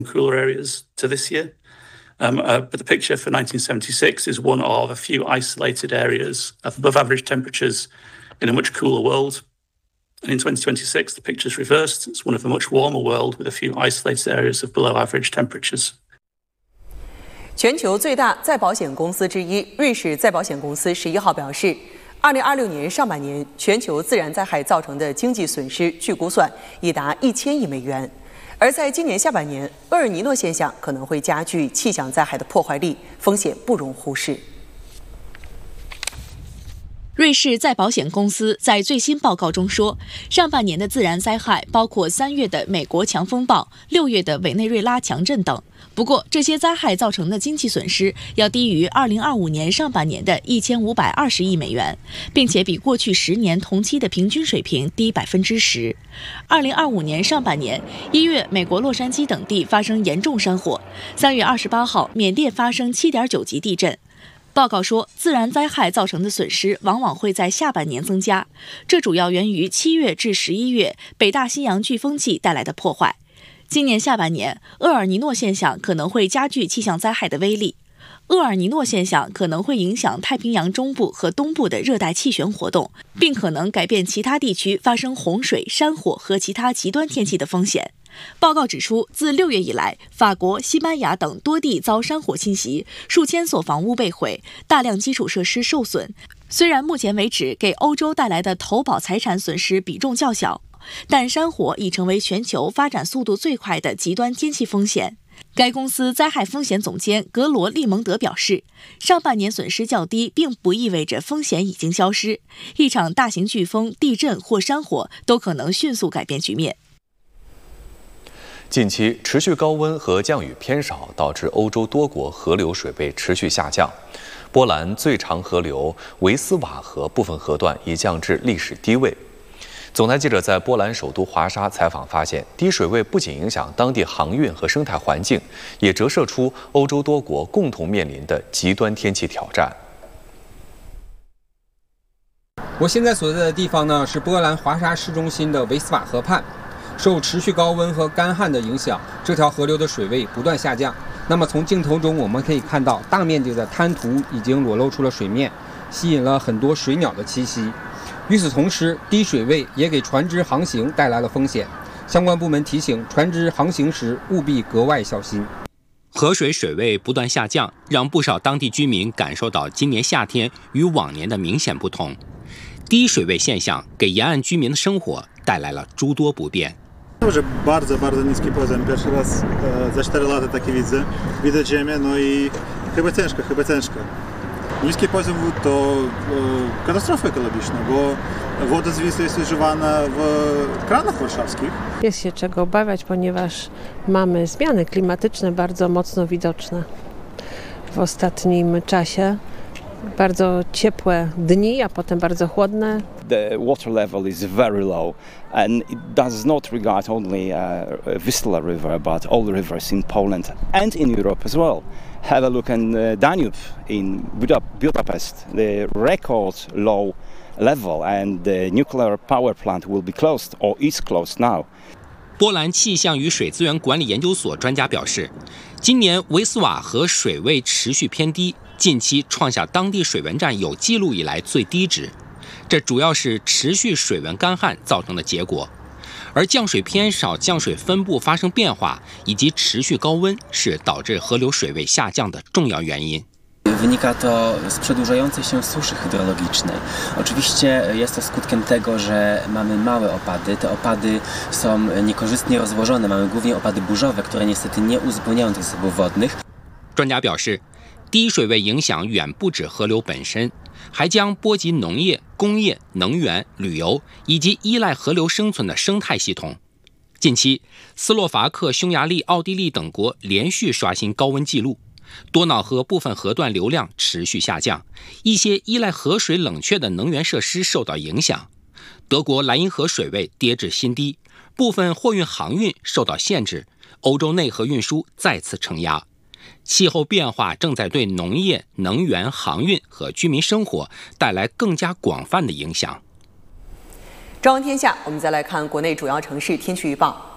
cooler areas to this year. But the picture for 1976 is one of a few isolated areas of above average temperatures in a much cooler world. And in 2026, the picture's reversed. It's one of a much warmer world with a few isolated areas of below average temperatures. 全球最大再保险公司之一瑞士再保险公司11号表示，2026年上半年全球自然灾害造成的经济损失据估算已达1000亿美元。而在今年下半年，厄尔尼诺现象可能会加剧气象灾害的破坏力，风险不容忽视。 瑞士再保险公司在最新报告中说，上半年的自然灾害包括3月的美国强风暴、6月的委内瑞拉强震等。不过，这些灾害造成的经济损失要低于2025年上半年的1520亿美元，并且比过去10年同期的平均水平低10%。2025年上半年1月，美国洛杉矶等地发生严重山火；3月28号，缅甸发生7.9级地震。报告说，自然灾害造成的损失往往会在下半年增加，这主要源于7月至11月北大西洋飓风季带来的破坏。今年下半年，厄尔尼诺现象可能会加剧气象灾害的威力。厄尔尼诺现象可能会影响太平洋中部和东部的热带气旋活动，并可能改变其他地区发生洪水、山火和其他极端天气的风险。报告指出，自6月以来，法国、西班牙等多地遭山火侵袭，数千所房屋被毁，大量基础设施受损。虽然目前为止给欧洲带来的投保财产损失比重较小，但山火已成为全球发展速度最快的极端天气风险。该公司灾害风险总监格罗利蒙德表示，上半年损失较低并不意味着风险已经消失，一场大型飓风、地震或山火都可能迅速改变局面。 近期持续高温和降雨偏少，导致欧洲多国河流水位持续下降。波兰最长河流维斯瓦河部分河段已降至历史低位。总台记者在波兰首都华沙采访发现，低水位不仅影响当地航运和生态环境，也折射出欧洲多国共同面临的极端天气挑战。 我现在所在的地方呢，是波兰华沙市中心的维斯瓦河畔。受持续高温和干旱的影响，这条河流的水位不断下降。那么从镜头中我们可以看到，大面积的滩涂已经裸露出了水面，吸引了很多水鸟的栖息。与此同时，低水位也给船只航行带来了风险。相关部门提醒，船只航行时务必格外小心。 河水水位不断下降，让不少当地居民感受到今年夏天与往年的明显不同。低水位现象给沿岸居民的生活带来了诸多不便。 Вже bardzo niski poziom. Pierwszy raz za 4 lata taki widzę. Widać ziemię, no i chyba ciężka. Niski poziom wód to katastrofa ekologiczna, bo woda z Wisły jest używana w kranach warszawskich. Jest się czego obawiać, ponieważ mamy zmiany klimatyczne bardzo mocno widoczne w ostatnim czasie. Bardzo ciepłe dni, a potem bardzo chłodne. The water level is very low, and it does not regard only Wisła River, but all rivers in Poland and in Europe as well. Have a look at Danube in Budapest, the record low level, and the nuclear power plant will be closed or is closed now. 波兰气象与水资源管理研究所专家表示，今年维斯瓦河水位持续偏低，近期创下当地水文站有记录以来最低值，这主要是持续水文干旱造成的结果。而降水偏少、降水分布发生变化以及持续高温是导致河流水位下降的重要原因。 Wynika to z przedłużającej się suszy hydrologicznej. Oczywiście jest to skutkiem tego, że mamy małe opady. Te opady są niekorzystnie rozłożone. Mamy głównie opady burzowe, które niestety nie uzupełniają tych zasobów wodnych. 专家表示，低水位影响远不止河流本身，还将波及农业、工业、能源、旅游以及依赖河流生存的生态系统。近期，斯洛伐克、匈牙利、奥地利等国连续刷新高温纪录。多瑙河部分河段流量持续下降，一些依赖河水冷却的能源设施受到影响。德国莱茵河水位跌至新低，部分货运航运受到限制，欧洲内河运输再次承压。气候变化正在对农业、能源、航运和居民生活带来更加广泛的影响。 中央天下，我们再来看国内主要城市天气预报。